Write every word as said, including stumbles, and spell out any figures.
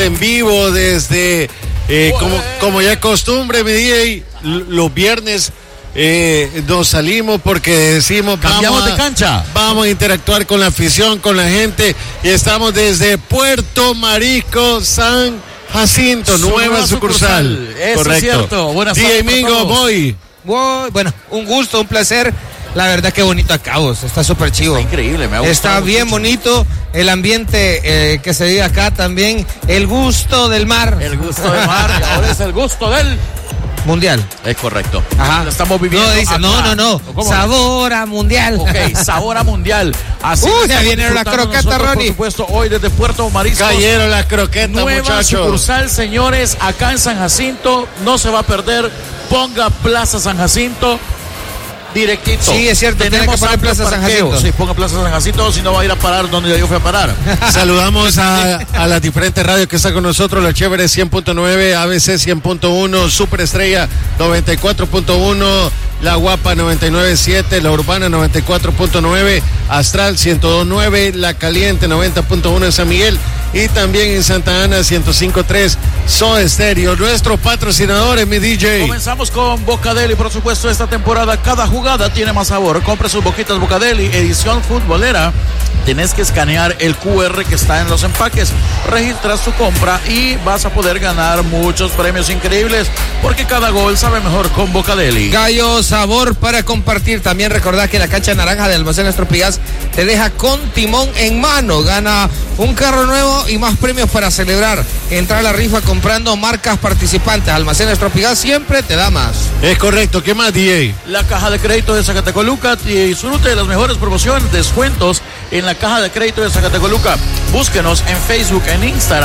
En vivo desde, eh, como, como ya es costumbre, mi D J, los viernes eh, nos salimos porque decimos, cambiamos vamos a, de cancha. Vamos a interactuar con la afición, con la gente, y estamos desde Puerto Marisco, San Jacinto, Su nueva sucursal. sucursal. Eso correcto. Es cierto. Buenas D J tardes. Mingo, voy. Bueno, un gusto, un placer. La verdad que bonito acá, vos. Está súper chivo. Está increíble, me ha gustado. Está bien mucho. bonito el ambiente eh, que se vive acá también. El gusto del mar. El gusto del mar y ahora es el gusto del mundial. Es correcto. Ajá. Lo estamos viviendo. No, dice, acá. no, no, no. ¿Cómo? Sabor a mundial. Ok, sabor a mundial. Así Uy, ya estamos vienen las disfrutando croquetas, nosotros, Ronnie. Por supuesto, hoy desde Puerto Marisco. Cayeron las croquetas, Nueva muchachos. sucursal, señores, acá en San Jacinto. No se va a perder. Ponga Plaza San Jacinto. Directito. Sí, es cierto, tiene que poner amplio Plaza San parqueo. Jacinto. Sí, ponga Plaza San Jacinto, si no va a ir a parar donde yo fui a parar. Saludamos a, a las diferentes radios que están con nosotros, La Chévere cien punto nueve, A B C cien punto uno, Superestrella noventa y cuatro punto uno, La Guapa noventa y nueve punto siete, La Urbana noventa y cuatro punto nueve, Astral ciento dos punto nueve, La Caliente noventa punto uno en San Miguel y también en Santa Ana ciento cinco punto tres, Soda Stereo, nuestros patrocinadores, mi D J. Comenzamos con Bocadeli, por supuesto, esta temporada cada jugada tiene más sabor. Compre sus boquitas Bocadeli, edición futbolera. Tenés que escanear el Q R que está en los empaques, registras tu compra y vas a poder ganar muchos premios increíbles porque cada gol sabe mejor con Bocadeli. Gallo, sabor para compartir. También recordad que la cancha naranja de Almacén Estropigas te deja con timón en mano. Gana un carro nuevo y más premios para celebrar. Entra a la rifa comprando marcas participantes. Almacén Estropigas siempre te da más. Es correcto, ¿qué más, D J? La caja de crédito de Zacatecoluca y disfrute de las mejores promociones, descuentos en la caja de crédito de Zacatecoluca. Búsquenos en Facebook, en Instagram.